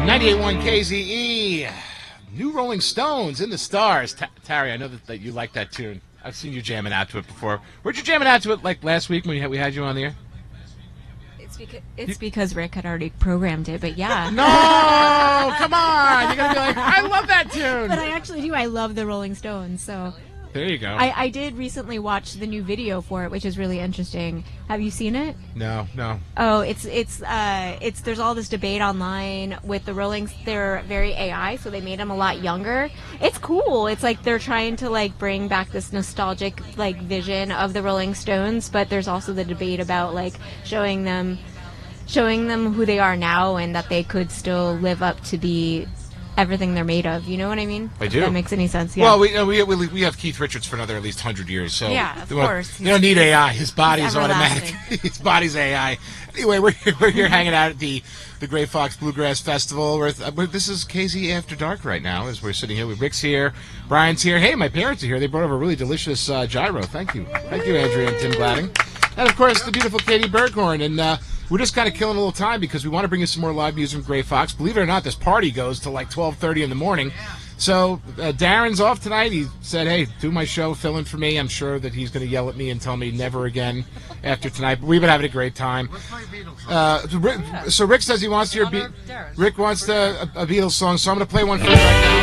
98.1 KZE. New Rolling Stones in the Stars. Tari, I know that you like that tune. I've seen you jamming out to it before. Weren't you jamming out to it like last week when we had you on the air? It's because Rick had already programmed it, but yeah. No, come on. You're going to be like, I love that tune. But I actually do. I love the Rolling Stones, so. There you go. I did recently watch the new video for it, which is really interesting. Have you seen it? No. Oh, it's there's all this debate online with the Rollings. They're very AI, so they made them a lot younger. It's cool. It's like they're trying to like bring back this nostalgic like vision of the Rolling Stones, but there's also the debate about like showing them who they are now and that they could still live up to be everything they're made of. You know what I mean? I do. If that makes any sense. Yeah. Well, we have Keith Richards for another at least 100 years. So yeah, of course. You don't need AI. His body's automatic. His body's AI. Anyway, we're here hanging out at the Gray Fox Bluegrass Festival. This is KZ After Dark right now as we're sitting here. Rick's here. Brian's here. Hey, my parents are here. They brought over a really delicious gyro. Thank you. Thank you, Andrea and Tim Gladding. And, of course, the beautiful Katie Berghorn. And we're just kind of killing a little time because we want to bring you some more live music from Gray Fox. Believe it or not, this party goes till like 12:30 in the morning. So Darren's off tonight. He said, hey, do my show, fill in for me. I'm sure that he's going to yell at me and tell me never again after tonight. But we've been having a great time. So Rick says he wants to hear Rick wants a Beatles song, so I'm going to play one for you right now.